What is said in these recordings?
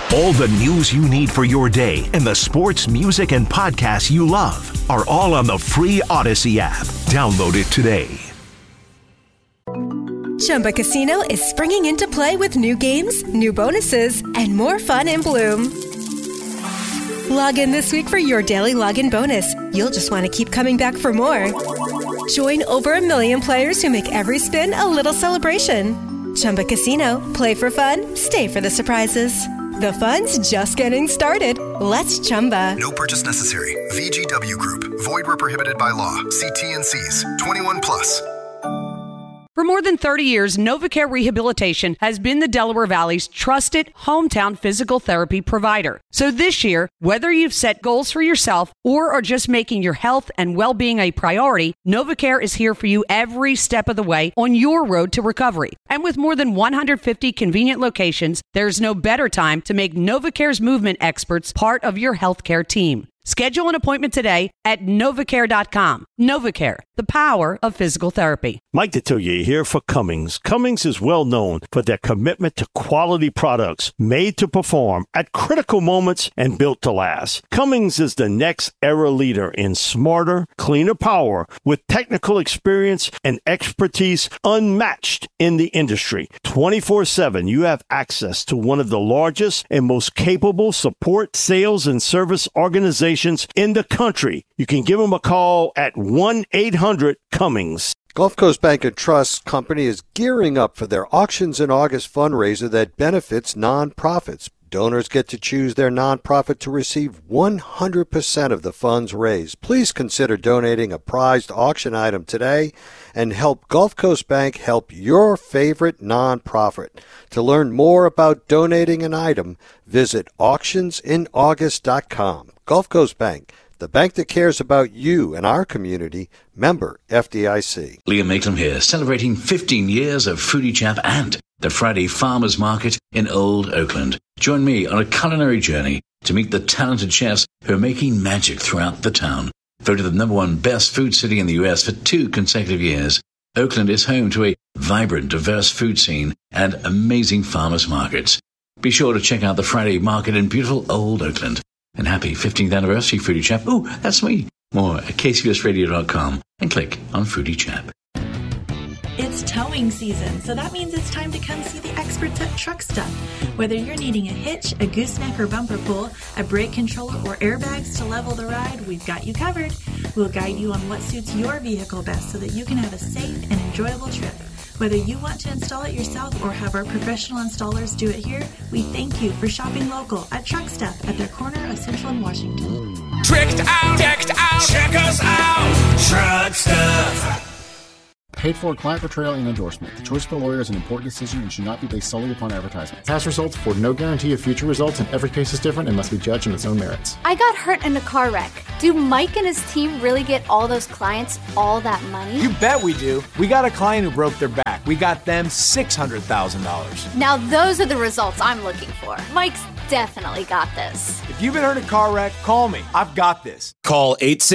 All the news you need for your day and the sports, music, and podcasts you love are all on the free Odyssey app. Download it today. Chumba Casino is springing into play with new games, new bonuses, and more fun in Bloom. Log in this week for your daily login bonus. You'll just want to keep coming back for more. Join over 1 million players who make every spin a little celebration. Chumba Casino. Play for fun. Stay for the surprises. The fun's just getting started. Let's Chumba. No purchase necessary. VGW Group. Void where prohibited by law. See T&Cs. 21 plus. For more than 30 years, NovaCare Rehabilitation has been the Delaware Valley's trusted hometown physical therapy provider. So this year, whether you've set goals for yourself or are just making your health and well-being a priority, NovaCare is here for you every step of the way on your road to recovery. And with more than 150 convenient locations, there's no better time to make NovaCare's movement experts part of your healthcare team. Schedule an appointment today at NovaCare.com. NovaCare, the power of physical therapy. Mike Detillier here for Cummings. Cummings is well known for their commitment to quality products made to perform at critical moments and built to last. Cummings is the next era leader in smarter, cleaner power with technical experience and expertise unmatched in the industry. 24/7, you have access to one of the largest and most capable support, sales, and service organizations in the country. You can give them a call at 1-800-CUMMINGS. Gulf Coast Bank and Trust Company is gearing up for their Auctions in August fundraiser that benefits nonprofits. Donors get to choose their nonprofit to receive 100% of the funds raised. Please consider donating a prized auction item today and help Gulf Coast Bank help your favorite nonprofit. To learn more about donating an item, visit auctionsinaugust.com. Gulf Coast Bank, the bank that cares about you and our community. Member FDIC. Liam Maitland here, celebrating 15 years of Foodie Chap and the Friday Farmers Market in Old Oakland. Join me on a culinary journey to meet the talented chefs who are making magic throughout the town. Voted the #1 best food city in the U.S. for 2 consecutive years, Oakland is home to a vibrant, diverse food scene and amazing farmers markets. Be sure to check out the Friday Market in beautiful Old Oakland. And happy 15th anniversary, Foodie Chap. Ooh, that's me. More at kcbsradio.com and click on Foodie Chap. It's towing season, so that means it's time to come see the experts at Truck Stuff. Whether you're needing a hitch, a gooseneck or bumper pull, a brake controller, or airbags to level the ride, we've got you covered. We'll guide you on what suits your vehicle best so that you can have a safe and enjoyable trip. Whether you want to install it yourself or have our professional installers do it here, we thank you for shopping local at Truck Stuff at their corner of Central and Washington. Tricked out, decked out, check us out, Truck Stuff. Paid for client portrayal and endorsement. The choice of a lawyer is an important decision and should not be based solely upon advertisement. Past results afford no guarantee of future results, and every case is different and must be judged on its own merits. I got hurt in a car wreck. Do Mike and his team really get all those clients all that money? You bet we do. We got a client who broke their back. We got them $600,000. Now those are the results I'm looking for. Mike's definitely got this. If you've been hurt in a car wreck, call me. I've got this. Call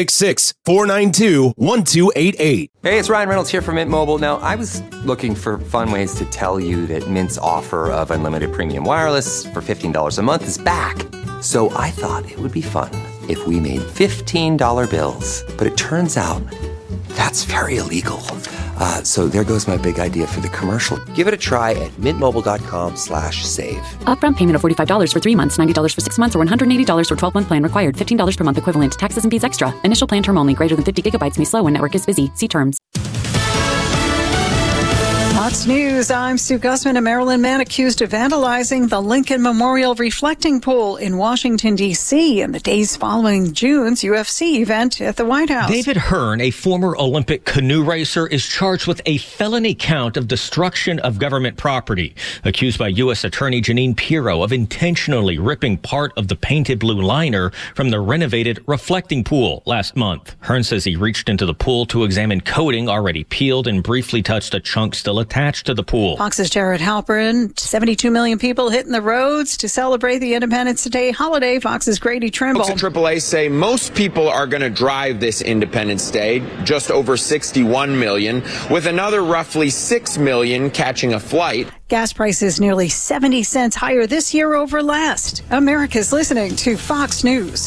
866-492-1288. Hey, it's Ryan Reynolds here from Mint Mobile. Now, I was looking for fun ways to tell you that Mint's offer of unlimited premium wireless for $15 a month is back. So I thought it would be fun if we made $15 bills. But it turns out that's very illegal. So there goes my big idea for the commercial. Give it a try at mintmobile.com/save. Upfront payment of $45 for 3 months, $90 for 6 months, or $180 for 12-month plan required. $15 per month equivalent. Taxes and fees extra. Initial plan term only. Greater than 50 gigabytes may slow when network is busy. See terms. Fox News, I'm Sue Gussman. A Maryland man accused of vandalizing the Lincoln Memorial reflecting pool in Washington, D.C. in the days following June's UFC event at the White House. David Hearn, a former Olympic canoe racer, is charged with a felony count of destruction of government property, accused by U.S. Attorney Jeanine Pirro of intentionally ripping part of the painted blue liner from the renovated reflecting pool last month. Hearn says he reached into the pool to examine coating already peeled and briefly touched a chunk still attached attached to the pool. Fox's Jared Halpern. 72 million people hitting the roads to celebrate the Independence Day holiday. Fox's Grady Trimble. Folks at AAA say most people are going to drive this Independence Day, just over 61 million, with another roughly 6 million catching a flight. Gas prices nearly 70 cents higher this year over last. America's listening to Fox News.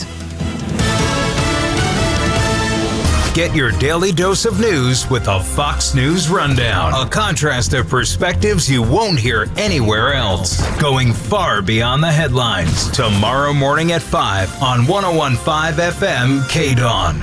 Get your daily dose of news with a Fox News Rundown. A contrast of perspectives you won't hear anywhere else. Going far beyond the headlines. Tomorrow morning at 5 on 101.5 FM KDAWN.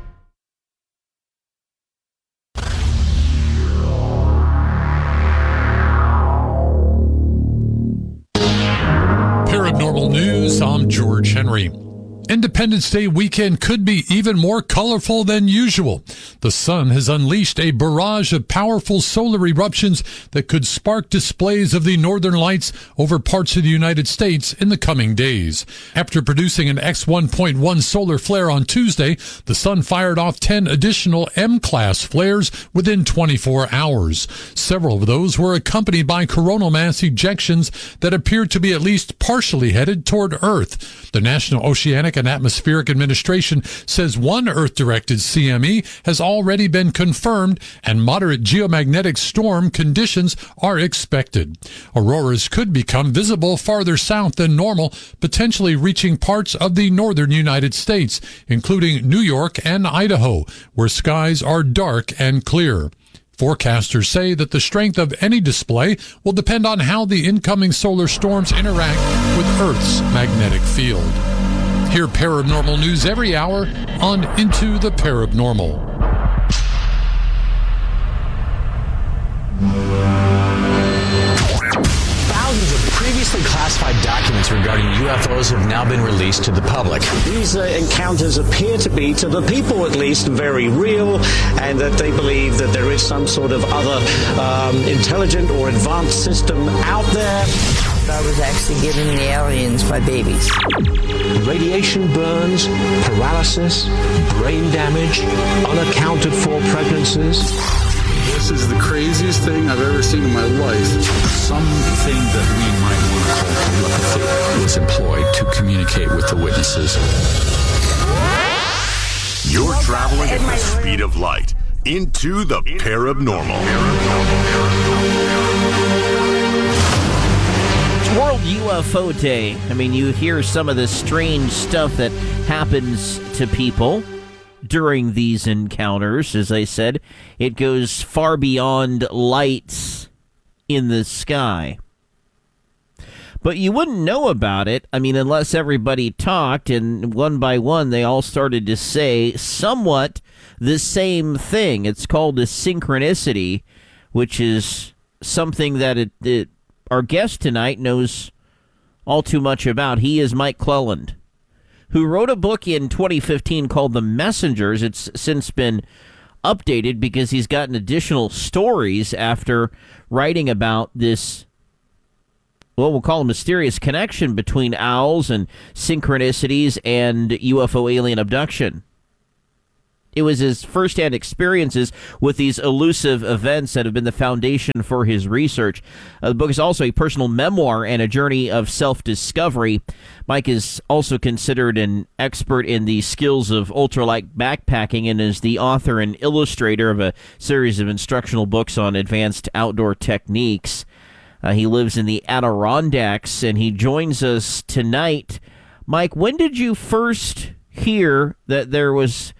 Paranormal News, I'm George Henry. Independence Day weekend could be even more colorful than usual. The sun has unleashed a barrage of powerful solar eruptions that could spark displays of the northern lights over parts of the United States in the coming days. After producing an X1.1 solar flare on Tuesday, the sun fired off 10 additional M-class flares within 24 hours. Several of those were accompanied by coronal mass ejections that appeared to be at least partially headed toward Earth. The National Oceanic and Atmospheric Administration says one Earth-directed CME has already been confirmed and moderate geomagnetic storm conditions are expected. Auroras could become visible farther south than normal, potentially reaching parts of the northern United States, including New York and Idaho, where skies are dark and clear. Forecasters say that the strength of any display will depend on how the incoming solar storms interact with Earth's magnetic field. Hear paranormal news every hour on Into the Paranormal. Thousands of previously classified documents regarding UFOs have now been released to the public. These encounters appear to be, to the people at least, very real, and that they believe that there is some sort of other intelligent or advanced system out there. I was actually given the aliens by babies. Radiation burns, paralysis, brain damage, unaccounted for pregnancies. This is the craziest thing I've ever seen in my life. Something that we might want to call telepathy was employed to communicate with the witnesses. You're traveling at the speed of light into the paranormal. World UFO Day. I mean, you hear some of the strange stuff that happens to people during these encounters. As I said, it goes far beyond lights in the sky. But you wouldn't know about it, I mean, unless everybody talked, and one by one they all started to say somewhat the same thing. It's called a synchronicity, which is something that our guest tonight knows all too much about. He is Mike Clelland, who wrote a book in 2015 called The Messengers. It's since been updated because he's gotten additional stories after writing about this, well, we'll call a mysterious connection between owls and synchronicities and UFO alien abduction. It was his first-hand experiences with these elusive events that have been the foundation for his research. The book is also a personal memoir and a journey of self-discovery. Mike is also considered an expert in the skills of ultralight backpacking and is the author and illustrator of a series of instructional books on advanced outdoor techniques. He lives in the Adirondacks, and he joins us tonight. Mike, when did you first hear that there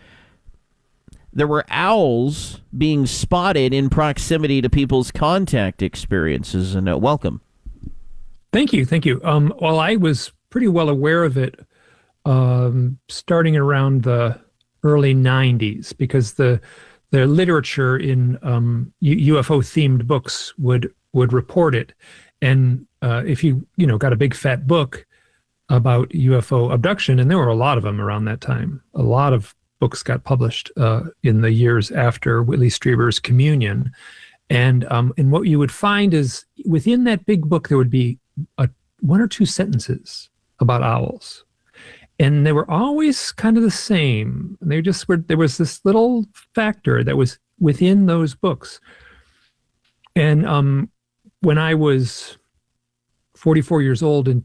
were owls being spotted in proximity to people's contact experiences? And welcome. Thank you. Well, I was pretty well aware of it starting around the early 90s because the literature in UFO-themed books would report it. And if you got a big fat book about UFO abduction, and there were a lot of them around that time, a lot of books got published in the years after Whitley Strieber's Communion. And what you would find is within that big book, there would be one or two sentences about owls. And they were always kind of the same. They just were, there was this little factor that was within those books. And when I was 44 years old in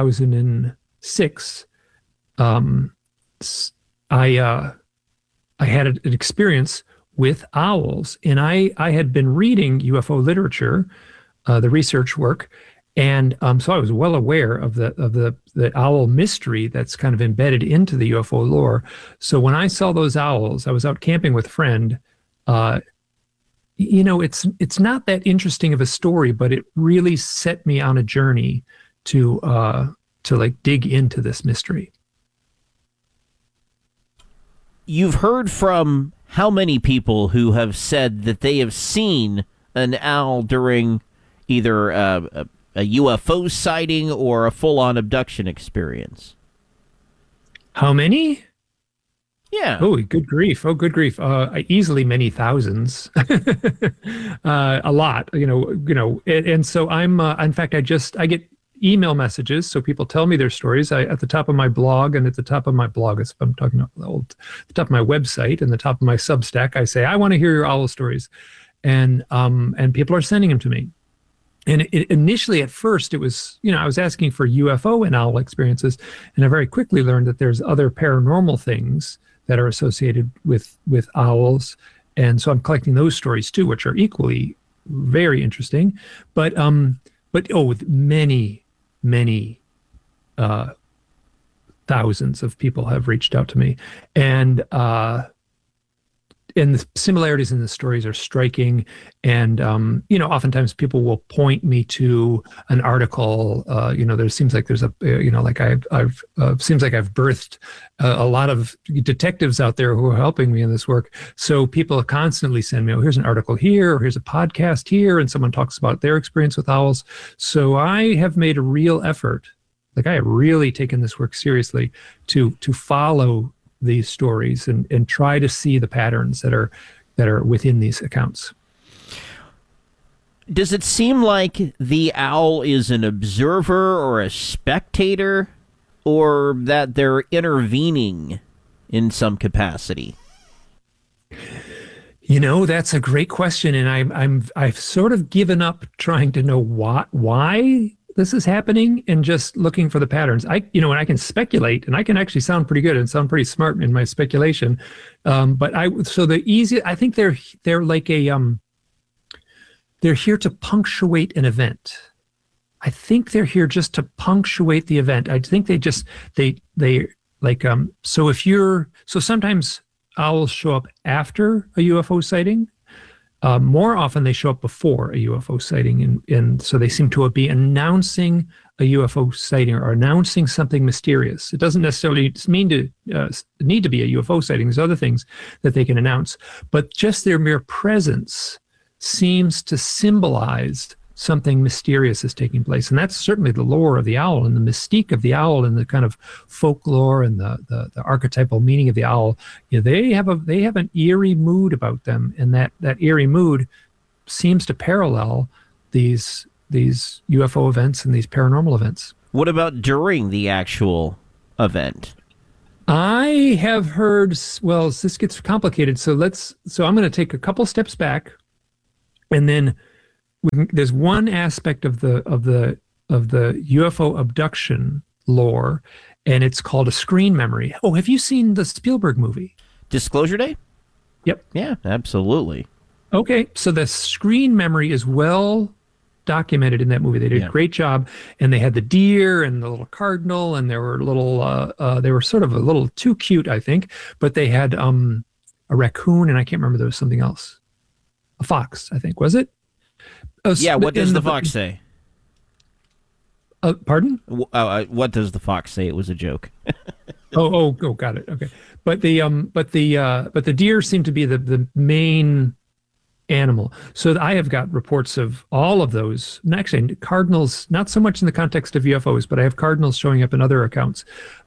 2006, I had an experience with owls, and I had been reading UFO literature, the research work, and so I was well aware of the owl mystery that's kind of embedded into the UFO lore. So when I saw those owls, I was out camping with a friend. It's not that interesting of a story, but it really set me on a journey to like dig into this mystery. You've heard from how many people who have said that they have seen an owl during either a UFO sighting or a full-on abduction experience? How many? Yeah. Oh, good grief. Easily many thousands. A lot, and so I'm, in fact, I get email messages. So people tell me their stories. At the top of my blog and at the top of my blog, I'm talking about the top of my website and the top of my Substack, I say, I want to hear your owl stories. And people are sending them to me. And initially, at first, it was, I was asking for UFO and owl experiences. And I very quickly learned that there's other paranormal things that are associated with owls. And so I'm collecting those stories too, which are equally very interesting. But many thousands of people have reached out to me. And the similarities in the stories are striking. And, oftentimes people will point me to an article, there seems like there's seems like I've birthed a lot of detectives out there who are helping me in this work. So people constantly send me, here's an article here, or here's a podcast here, and someone talks about their experience with owls. So I have made a real effort, I have really taken this work seriously to follow these stories and try to see the patterns that are within these accounts. Does it seem like the owl is an observer or a spectator, or that they're intervening in some capacity? That's a great question, and I've sort of given up trying to know why this is happening and just looking for the patterns. And I can speculate, and I can actually sound pretty good and sound pretty smart in my speculation. I think they're like they're here to punctuate an event. I think they're here just to punctuate the event. I think so sometimes owls show up after a UFO sighting. More often they show up before a UFO sighting, and so they seem to be announcing a UFO sighting or announcing something mysterious. It doesn't necessarily need to be a UFO sighting. There's other things that they can announce, but just their mere presence seems to symbolize something mysterious is taking place. And that's certainly the lore of the owl and the mystique of the owl and the kind of folklore and the archetypal meaning of the owl. They have an eerie mood about them, and that eerie mood seems to parallel these UFO events and these paranormal events. What about during the actual event? I have heard, well, this gets complicated. So I'm going to take a couple steps back, and then there's one aspect of the UFO abduction lore, and it's called a screen memory. Oh, have you seen the Spielberg movie? Disclosure Day? Yep. Yeah, absolutely. Okay, so the screen memory is well documented in that movie. They did a great job, and they had the deer and the little cardinal, and they were they were sort of a little too cute, I think, but they had a raccoon, and I can't remember, there was something else. A fox, I think, was it? What does the fox say? Pardon? What does the fox say? It was a joke. oh, got it. Okay, but the deer seem to be the main animal. So I have got reports of all of those. And actually, cardinals, not so much in the context of UFOs, but I have cardinals showing up in other accounts.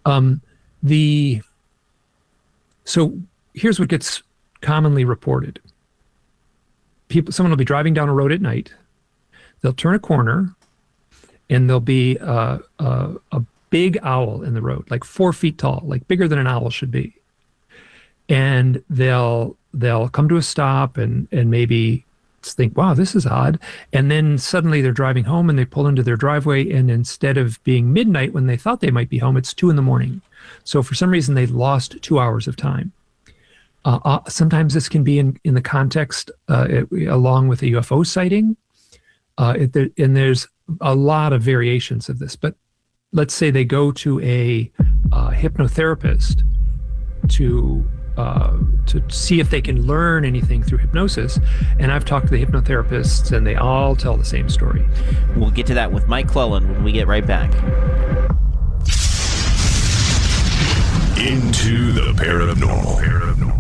So here's what gets commonly reported. Someone will be driving down a road at night. They'll turn a corner, and there'll be a big owl in the road, like 4 feet tall, like bigger than an owl should be. And they'll come to a stop and maybe think, wow, this is odd. And then suddenly they're driving home and they pull into their driveway, and instead of being midnight when they thought they might be home, it's 2 a.m. So for some reason, they lost 2 hours of time. Sometimes this can be in the context along with a UFO sighting. And there's a lot of variations of this. But let's say they go to a hypnotherapist to see if they can learn anything through hypnosis. And I've talked to the hypnotherapists, and they all tell the same story. We'll get to that with Mike Clelland when we get right back. Into the paranormal.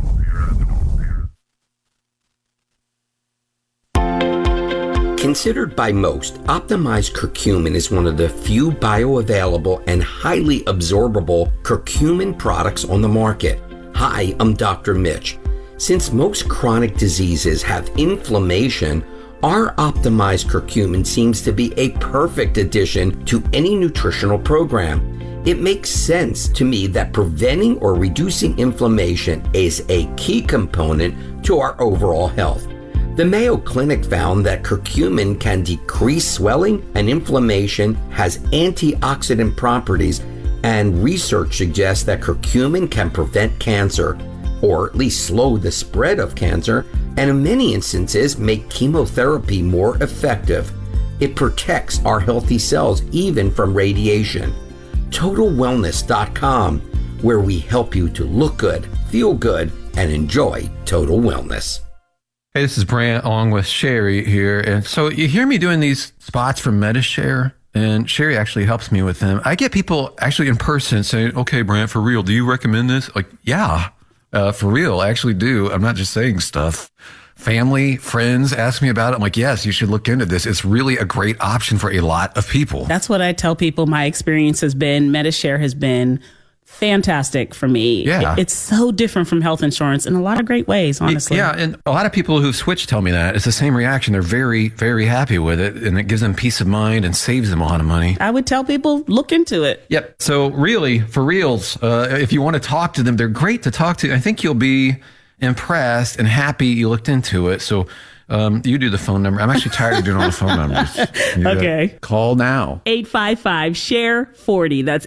Considered by most, optimized curcumin is one of the few bioavailable and highly absorbable curcumin products on the market. Hi, I'm Dr. Mitch. Since most chronic diseases have inflammation, our optimized curcumin seems to be a perfect addition to any nutritional program. It makes sense to me that preventing or reducing inflammation is a key component to our overall health. The Mayo Clinic found that curcumin can decrease swelling and inflammation, has antioxidant properties, and research suggests that curcumin can prevent cancer, or at least slow the spread of cancer, and in many instances make chemotherapy more effective. It protects our healthy cells even from radiation. TotalWellness.com, where we help you to look good, feel good, and enjoy total wellness. Hey, this is Brant along with Sherry here. And so you hear me doing these spots from Medi-Share, and Sherry actually helps me with them. I get people actually in person saying, okay, Brant, for real, do you recommend this? Like, yeah, for real, I actually do. I'm not just saying stuff. Family, friends ask me about it. I'm like, yes, you should look into this. It's really a great option for a lot of people. That's what I tell people. My experience has been, Medi-Share has been fantastic for me. Yeah. It's so different from health insurance in a lot of great ways, honestly. Yeah, and a lot of people who've switched tell me that. It's the same reaction. They're very, very happy with it, and it gives them peace of mind and saves them a lot of money. I would tell people, look into it. Yep. So really, for reals, if you want to talk to them, they're great to talk to. I think you'll be impressed and happy you looked into it. So you do the phone number. I'm actually tired of doing all the phone numbers. Okay. Call now. 855-SHARE-40. That's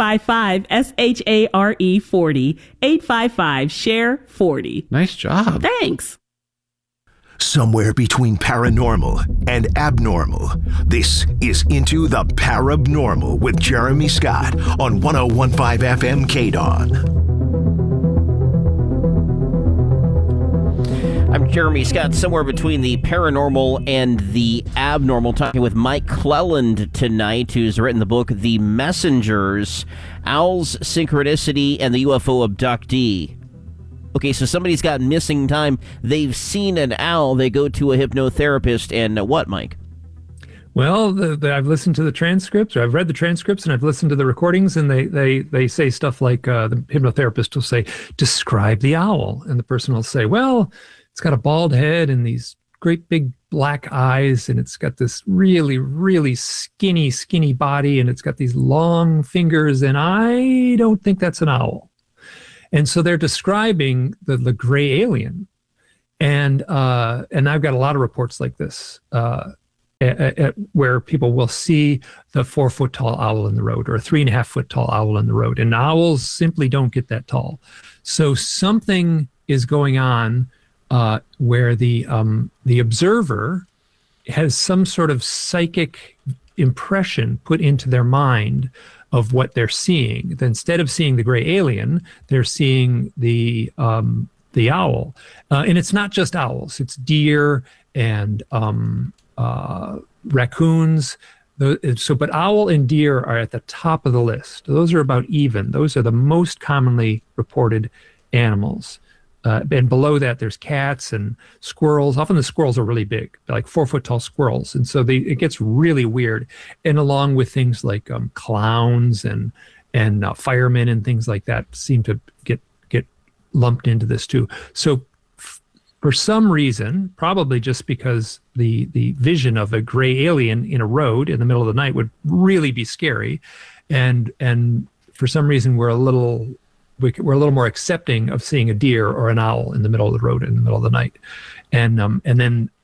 855-SHARE-40. 855-SHARE-40. Nice job. Thanks. Somewhere between paranormal and abnormal, this is Into the Parabnormal with Jeremy Scott on 101.5 FM KDON. I'm Jeremy Scott, somewhere between the paranormal and the abnormal, talking with Mike Clelland tonight, who's written the book The Messengers, Owls, Synchronicity, and the UFO Abductee. Okay, so somebody's got missing time. They've seen an owl. They go to a hypnotherapist, and what, Mike? Well, I've listened to the transcripts, or I've read the transcripts, and I've listened to the recordings, and they say stuff like the hypnotherapist will say, describe the owl. And the person will say, well, it's got a bald head and these great big black eyes, and it's got this really, really skinny body, and it's got these long fingers, and I don't think that's an owl. And so they're describing the gray alien. And I've got a lot of reports like this, where people will see the 4-foot tall owl in the road, or a 3.5-foot tall owl in the road. And owls simply don't get that tall. So something is going on where the observer has some sort of psychic impression put into their mind of what they're seeing. Then instead of seeing the gray alien, they're seeing the owl. And it's not just owls; it's deer and raccoons. But owl and deer are at the top of the list. Those are about even. Those are the most commonly reported animals. And below that, there's cats and squirrels. Often the squirrels are really big, like 4-foot tall squirrels. And so it gets really weird. And along with things like clowns and firemen and things like that seem to get lumped into this too. So for some reason, probably just because the vision of a gray alien in a road in the middle of the night would really be scary. And for some reason, we're a little more accepting of seeing a deer or an owl in the middle of the road in the middle of the night. And then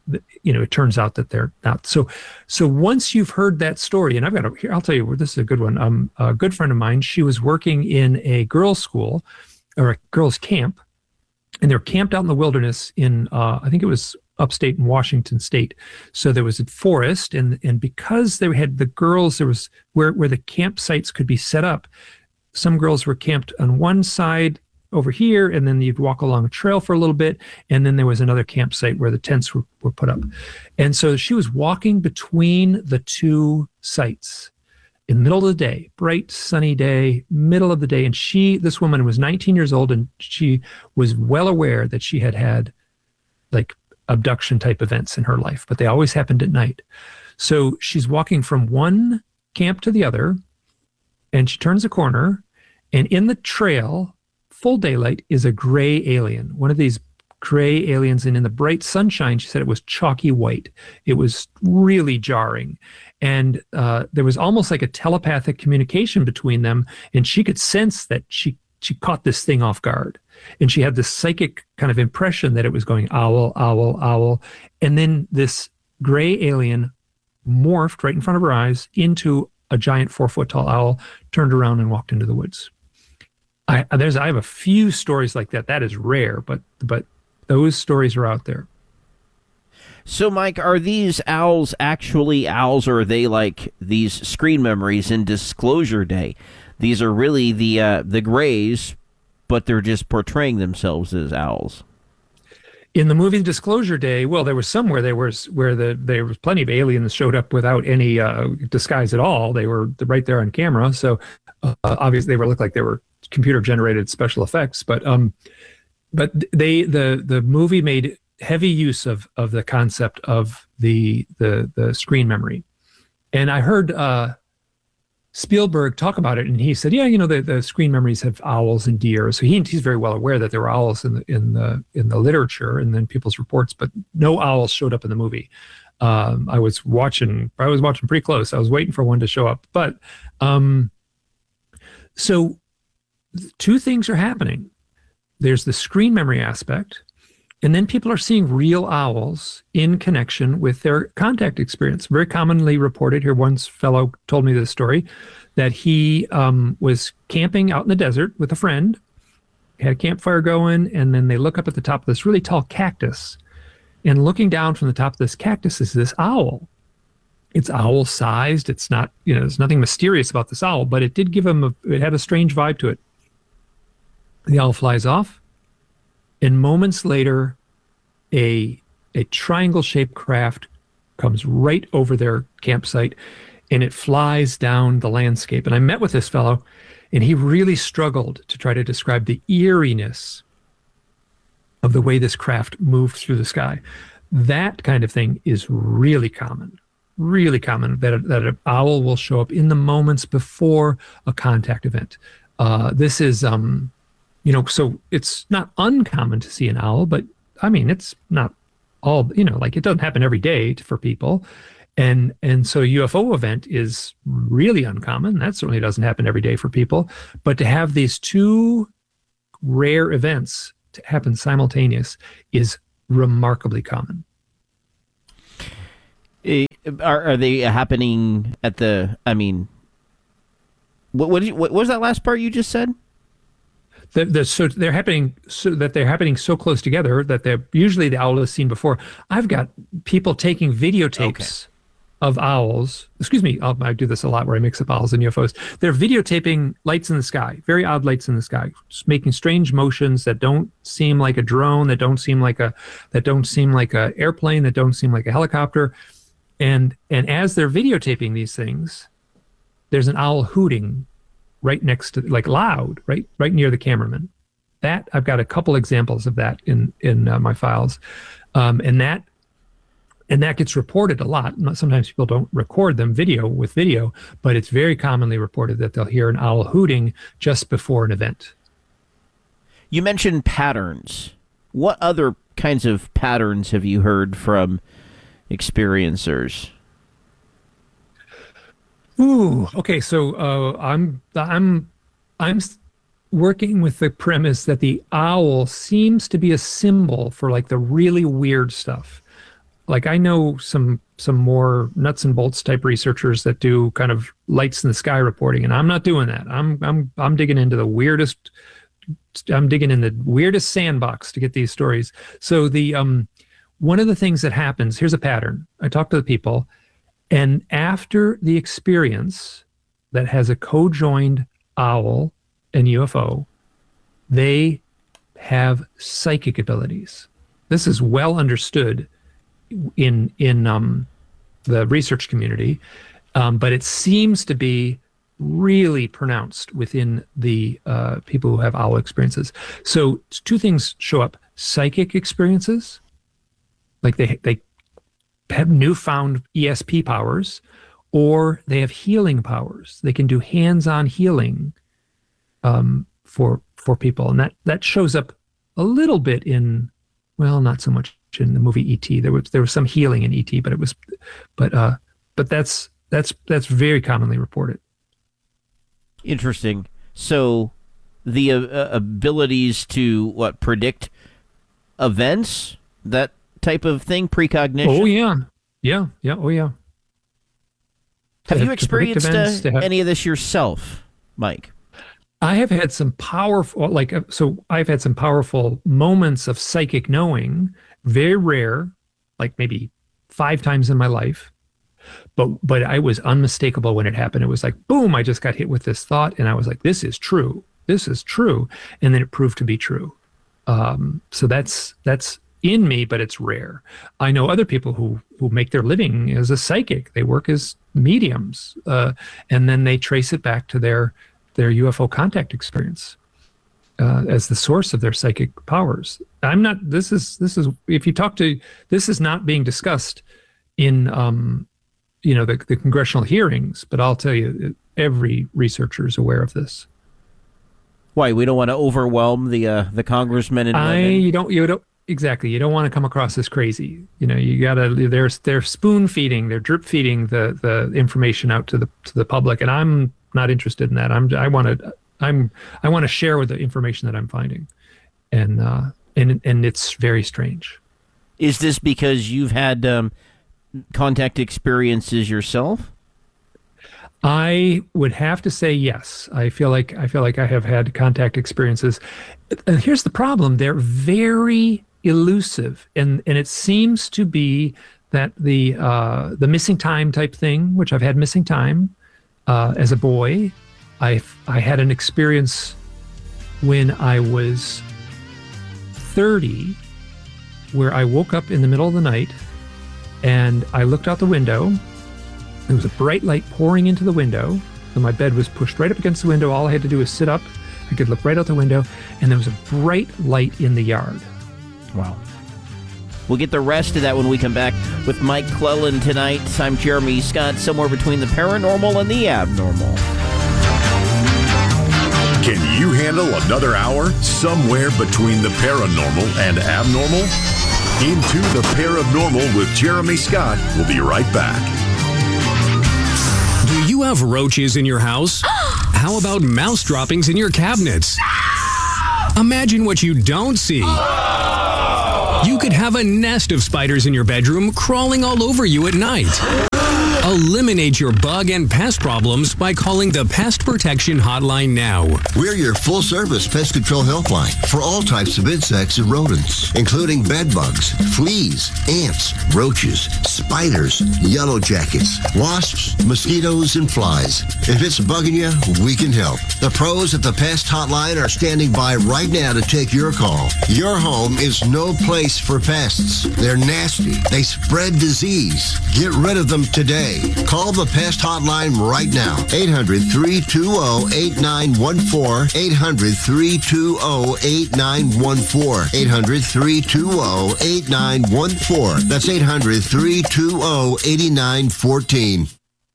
it turns out that they're not. So once you've heard that story, and I'll tell you, this is a good one. A good friend of mine, she was working in a girls' school or a girls' camp, and they're camped out in the wilderness in, I think it was upstate in Washington State. So there was a forest, and because they had the girls, there was where the campsites could be set up. Some girls were camped on one side over here, and then you'd walk along a trail for a little bit, and then there was another campsite where the tents were put up. And so she was walking between the two sites in the middle of the day, bright, sunny day, middle of the day. And this woman was 19 years old, and she was well aware that she had like abduction type events in her life, but they always happened at night. So she's walking from one camp to the other, and she turns a corner, and in the trail, full daylight, is a gray alien, one of these gray aliens. And in the bright sunshine, she said it was chalky white. It was really jarring. And there was almost like a telepathic communication between them. And she could sense that she caught this thing off guard. And she had this psychic kind of impression that it was going owl, owl, owl. And then this gray alien morphed right in front of her eyes into a giant 4-foot tall owl, turned around and walked into the woods. I have a few stories like that. That is rare, but those stories are out there. So, Mike, are these owls actually owls, or are they like these screen memories in Disclosure Day? These are really the Greys, but they're just portraying themselves as owls. In the movie Disclosure Day, well, there was somewhere there was plenty of aliens showed up without any disguise at all. They were right there on camera, so obviously they looked like they were computer generated special effects. But the movie made heavy use of the concept of the screen memory, and I heard Spielberg talk about it, and he said, yeah, the screen memories have owls and deer. So he's very well aware that there were owls in the literature and then people's reports, but no owls showed up in the movie. I was watching pretty close. I was waiting for one to show up, but so two things are happening. There's the screen memory aspect, and then people are seeing real owls in connection with their contact experience. Very commonly reported here. One fellow told me this story that he was camping out in the desert with a friend, had a campfire going, and then they look up at the top of this really tall cactus, and looking down from the top of this cactus is this owl. It's owl sized. It's not, there's nothing mysterious about this owl, but it did give him it had a strange vibe to it. The owl flies off, and moments later, a triangle-shaped craft comes right over their campsite, and it flies down the landscape. And I met with this fellow, and he really struggled to try to describe the eeriness of the way this craft moved through the sky. That kind of thing is really common that an owl will show up in the moments before a contact event. This is so it's not uncommon to see an owl, but I mean, it's not all, it doesn't happen every day for people. And so a UFO event is really uncommon. That certainly doesn't happen every day for people. But to have these two rare events to happen simultaneous is remarkably common. Are they happening at what was that last part you just said? So they're happening so close together that usually the owl is seen before. I've got people taking videotapes of owls. Excuse me, I do this a lot where I mix up owls and UFOs. They're videotaping lights in the sky, very odd lights in the sky, just making strange motions that don't seem like a drone, that don't seem like a airplane, that don't seem like a helicopter. And as they're videotaping these things, there's an owl hooting right next to, like loud, right near the cameraman. That I've got a couple examples of that in my files, and that gets reported a lot. Sometimes people don't record them with video, but it's very commonly reported that they'll hear an owl hooting just before an event. You mentioned patterns. What other kinds of patterns have you heard from experiencers? Ooh, okay. So I'm working with the premise that the owl seems to be a symbol for like the really weird stuff. like I know some more nuts and bolts type researchers that do kind of lights in the sky reporting, and I'm not doing that. I'm digging into the weirdest. I'm digging in the weirdest sandbox to get these stories. So the one of the things that happens, here's a pattern. I talk to the people, and after the experience that has a co-joined owl and UFO, they have psychic abilities. This is well understood in the research community, but it seems to be really pronounced within the people who have owl experiences. So two things show up: psychic experiences, like they have newfound ESP powers, or they have healing powers. They can do hands-on healing for people, and that shows up a little bit in, well, not so much in the movie E.T. There was some healing in E.T., but that's very commonly reported. Interesting. So the abilities to predict events, that type of thing, precognition. Oh yeah. Oh yeah. Have you experienced any of this yourself, Mike? I have had some powerful, I've had some powerful moments of psychic knowing, very rare, like maybe 5 times in my life. But I was unmistakable when it happened. It was like, boom, I just got hit with this thought, and I was like, this is true. This is true. And then it proved to be true. So that's in me, but it's rare. I know other people who make their living as a psychic. They work as mediums, and then they trace it back to their UFO contact experience as the source of their psychic powers. This is if you talk to, this is not being discussed in the congressional hearings, but I'll tell you, every researcher is aware of this. Why? We don't want to overwhelm the congressmen and women? You don't exactly. You don't want to come across as crazy. You gotta. They're spoon feeding, they're drip feeding the information out to the public, and I'm not interested in that. I want to share with the information that I'm finding, and it's very strange. Is this because you've had contact experiences yourself? I would have to say yes. I feel like I have had contact experiences. And here's the problem: they're very elusive, and it seems to be that the missing time type thing, which I've had missing time as a boy. I had an experience when I was 30, where I woke up in the middle of the night. And I looked out the window. There was a bright light pouring into the window. So my bed was pushed right up against the window. All I had to do was sit up. I could look right out the window. And there was a bright light in the yard. Wow. We'll get the rest of that when we come back with Mike Clelland tonight. I'm Jeremy Scott, somewhere between the paranormal and the abnormal. Can you handle another hour somewhere between the paranormal and abnormal? Into the Paranormal with Jeremy Scott. We'll be right back. Do you have roaches in your house? How about mouse droppings in your cabinets? Imagine what you don't see. You could have a nest of spiders in your bedroom crawling all over you at night. Eliminate your bug and pest problems by calling the Pest Protection Hotline now. We're your full-service pest control helpline for all types of insects and rodents, including bed bugs, fleas, ants, roaches, spiders, yellow jackets, wasps, mosquitoes, and flies. If it's bugging you, we can help. The pros at the Pest Hotline are standing by right now to take your call. Your home is no place for pests. They're nasty. They spread disease. Get rid of them today. Call the Pest Hotline right now. 800-320-8914. 800-320-8914. 800-320-8914. That's 800-320-8914.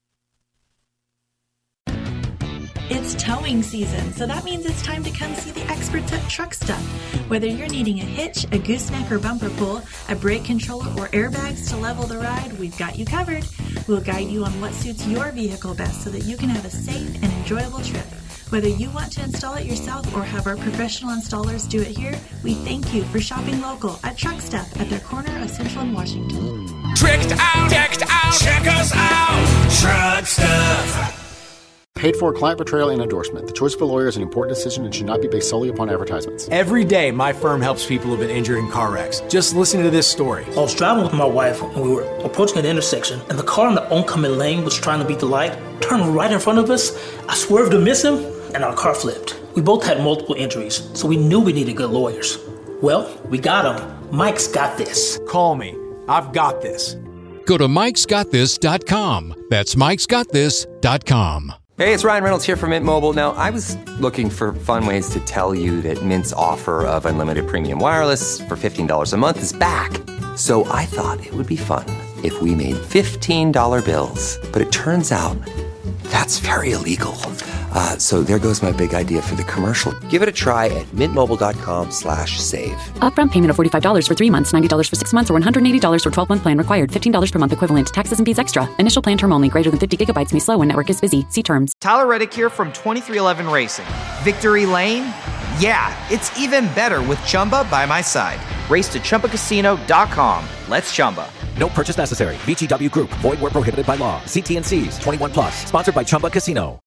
It's towing season, so that means it's time to come see the experts at Truck Stop. Whether you're needing a hitch, a gooseneck or bumper pull, a brake controller, or airbags to level the ride, we've got you covered. We'll guide you on what suits your vehicle best so that you can have a safe and enjoyable trip. Whether you want to install it yourself or have our professional installers do it here, we thank you for shopping local at Truck Stop at their corner of Central and Washington. tricked out, decked out. Check us out, Truck Stuff. Paid for client portrayal and endorsement. The choice of a lawyer is an important decision and should not be based solely upon advertisements. Every day, my firm helps people who've been injured in car wrecks. Just listen to this story. I was driving with my wife and we were approaching an intersection, and the car in the oncoming lane was trying to beat the light, turned right in front of us. I swerved to miss him, and our car flipped. We both had multiple injuries, so we knew we needed good lawyers. Well, we got him. Mike's got this. Call me. I've got this. Go to mikesgotthis.com. That's mikesgotthis.com. Hey, it's Ryan Reynolds here from Mint Mobile. Now, I was looking for fun ways to tell you that Mint's offer of unlimited premium wireless for $15 a month is back. So I thought it would be fun if we made $15 bills. But it turns out that's very illegal. So there goes my big idea for the commercial. Give it a try at mintmobile.com/save. Upfront payment of $45 for 3 months, $90 for 6 months, or $180 for 12-month plan required. $15 per month equivalent. Taxes and fees extra. Initial plan term only. Greater than 50 gigabytes may slow when network is busy. See terms. Tyler Reddick here from 2311 Racing. Victory Lane? Yeah, it's even better with Chumba by my side. Race to ChumbaCasino.com. Let's Chumba. No purchase necessary. VGW Group. Void where prohibited by law. See T&Cs. 21 plus. Sponsored by Chumba Casino.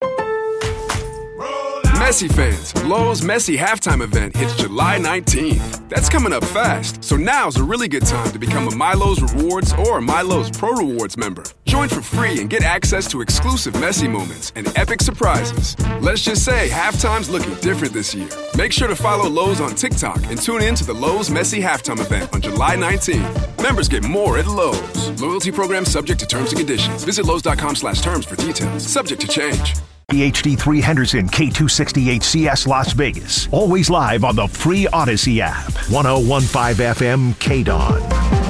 Messi fans, Lowe's Messi halftime event hits July 19th. That's coming up fast, so now's a really good time to become a Milo's Rewards or Milo's Pro Rewards member. Join for free and get access to exclusive Messi moments and epic surprises. Let's just say halftime's looking different this year. Make sure to follow Lowe's on TikTok and tune in to the Lowe's Messi halftime event on July 19th. Members get more at Lowe's. Loyalty program subject to terms and conditions. Visit Lowe's.com/terms for details. Subject to change. HD3 Henderson, K268CS Las Vegas. Always live on the free Odyssey app. 1015 FM KDON.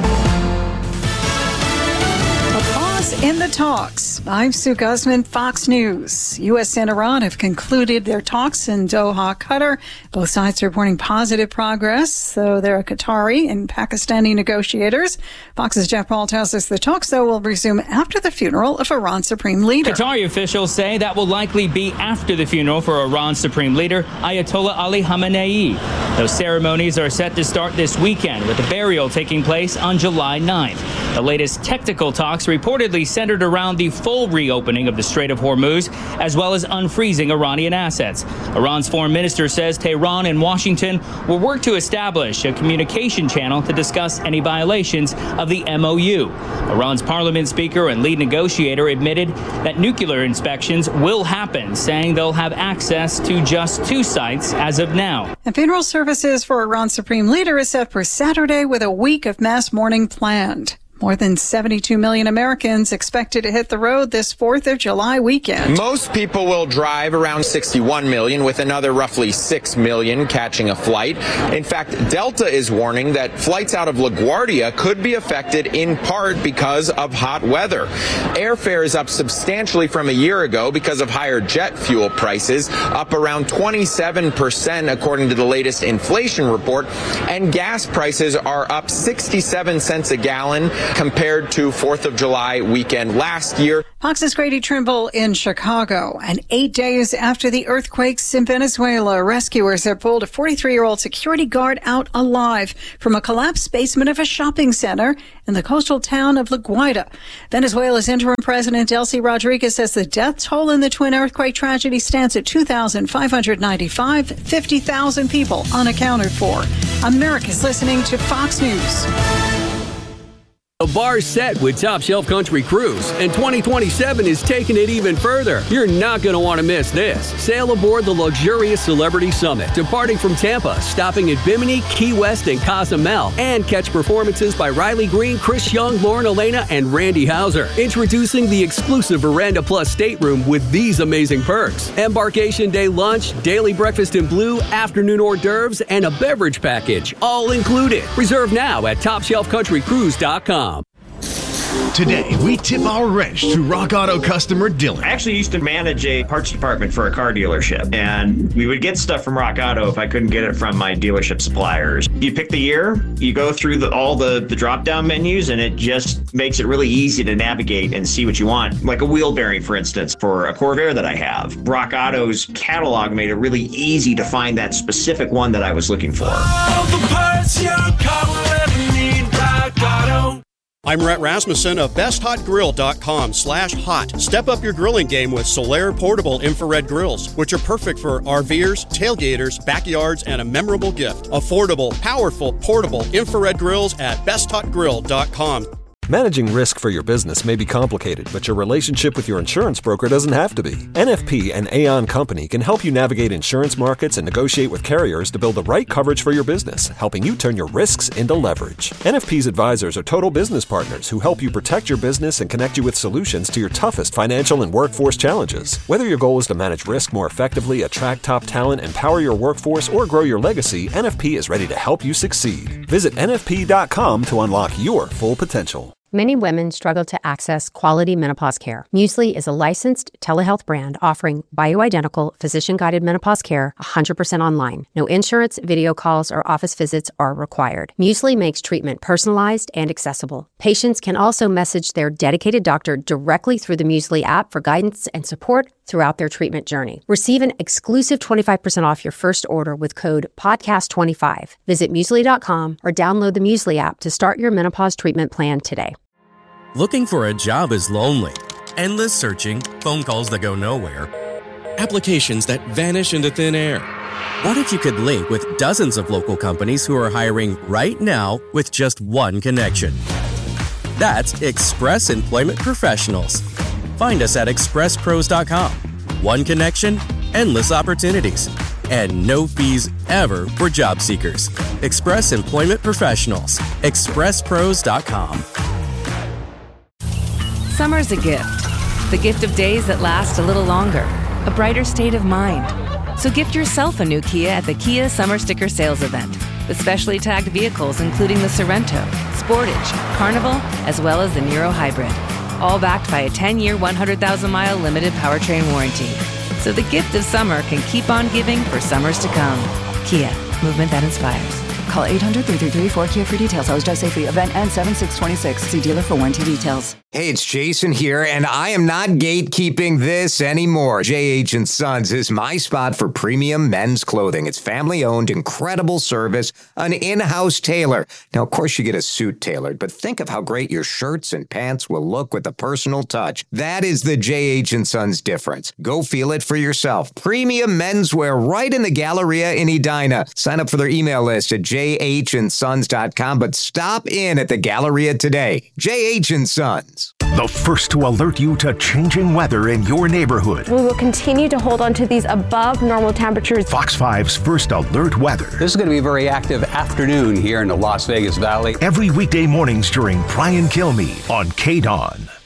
In the talks, I'm Sue Guzman, Fox News. U.S. and Iran have concluded their talks in Doha, Qatar. Both sides are reporting positive progress, though there are Qatari and Pakistani negotiators. Fox's Jeff Paul tells us the talks, though, will resume after the funeral of Iran's supreme leader. Qatari officials say that will likely be after the funeral for Iran's supreme leader, Ayatollah Ali Khamenei. Those ceremonies are set to start this weekend, with the burial taking place on July 9th. The latest technical talks reportedly centered around the full reopening of the Strait of Hormuz, as well as unfreezing Iranian assets. Iran's foreign minister says Tehran and Washington will work to establish a communication channel to discuss any violations of the MOU. Iran's parliament speaker and lead negotiator admitted that nuclear inspections will happen, saying they'll have access to just 2 sites as of now. And funeral services for Iran's supreme leader is set for Saturday, with a week of mass mourning planned. More than 72 million Americans expected to hit the road this 4th of July weekend. Most people will drive, around 61 million, with another roughly 6 million catching a flight. In fact, Delta is warning that flights out of LaGuardia could be affected in part because of hot weather. Airfare is up substantially from a year ago because of higher jet fuel prices, up around 27% according to the latest inflation report, and gas prices are up 67 cents a gallon compared to 4th of July weekend last year. Fox's Grady Trimble in Chicago. And 8 days after the earthquakes in Venezuela, rescuers have pulled a 43-year-old security guard out alive from a collapsed basement of a shopping center in the coastal town of La Guaira. Venezuela's interim president, Delcy Rodriguez, says the death toll in the twin earthquake tragedy stands at 2,595, 50,000 people unaccounted for. America's listening to Fox News. The bar's set with Top Shelf Country Cruise, and 2027 is taking it even further. You're not going to want to miss this. Sail aboard the luxurious Celebrity Summit, departing from Tampa, stopping at Bimini, Key West, and Cozumel, and catch performances by Riley Green, Chris Young, Lauren Elena, and Randy Hauser. Introducing the exclusive Veranda Plus stateroom with these amazing perks: embarkation day lunch, daily breakfast in blue, afternoon hors d'oeuvres, and a beverage package, all included. Reserve now at TopShelfCountryCruise.com. Today, we tip our wrench to Rock Auto customer Dylan. I actually used to manage a parts department for a car dealership, and we would get stuff from Rock Auto if I couldn't get it from my dealership suppliers. You pick the year, you go through all the drop-down menus, and it just makes it really easy to navigate and see what you want. Like a wheel bearing, for instance, for a Corvair that I have. Rock Auto's catalog made it really easy to find that specific one that I was looking for. All the parts your car will ever need, Rock Auto. I'm Rhett Rasmussen of BestHotGrill.com/hot. Step up your grilling game with Solaire portable infrared grills, which are perfect for RVers, tailgaters, backyards, and a memorable gift. Affordable, powerful, portable infrared grills at BestHotGrill.com. Managing risk for your business may be complicated, but your relationship with your insurance broker doesn't have to be. NFP and Aon Company can help you navigate insurance markets and negotiate with carriers to build the right coverage for your business, helping you turn your risks into leverage. NFP's advisors are total business partners who help you protect your business and connect you with solutions to your toughest financial and workforce challenges. Whether your goal is to manage risk more effectively, attract top talent, empower your workforce, or grow your legacy, NFP is ready to help you succeed. Visit NFP.com to unlock your full potential. Many women struggle to access quality menopause care. Muesli is a licensed telehealth brand offering bioidentical, physician-guided menopause care 100% online. No insurance, video calls, or office visits are required. Muesli makes treatment personalized and accessible. Patients can also message their dedicated doctor directly through the Muesli app for guidance and support throughout their treatment journey. Receive an exclusive 25% off your first order with code PODCAST25. Visit Muesli.com or download the Muesli app to start your menopause treatment plan today. Looking for a job is lonely. Endless searching, phone calls that go nowhere, applications that vanish into thin air. What if you could link with dozens of local companies who are hiring right now with just one connection? That's Express Employment Professionals. Find us at expresspros.com. One connection, endless opportunities, and no fees ever for job seekers. Express Employment Professionals. expresspros.com. Summer's a gift. The gift of days that last a little longer. A brighter state of mind. So gift yourself a new Kia at the Kia Summer Sticker Sales Event. With specially tagged vehicles including the Sorento, Sportage, Carnival, as well as the Niro Hybrid. All backed by a 10-year, 100,000-mile limited powertrain warranty. So the gift of summer can keep on giving for summers to come. Kia, movement that inspires. Call 800-333-4KIA for details. How's Drive Safely? Event ends 7/6/26. See dealer for warranty details. Hey, it's Jason here, and I am not gatekeeping this anymore. J.H. & Sons is my spot for premium men's clothing. It's family-owned, incredible service, an in-house tailor. Now, of course, you get a suit tailored, but think of how great your shirts and pants will look with a personal touch. That is the J.H. & Sons difference. Go feel it for yourself. Premium menswear right in the Galleria in Edina. Sign up for their email list at jhnSons.com, but stop in at the Galleria today. J.H. & Sons. The first to alert you to changing weather in your neighborhood. We will continue to hold on to these above normal temperatures. Fox 5's First Alert Weather. This is going to be a very active afternoon here in the Las Vegas Valley. Every weekday mornings during Brian Kilmeade on KDON.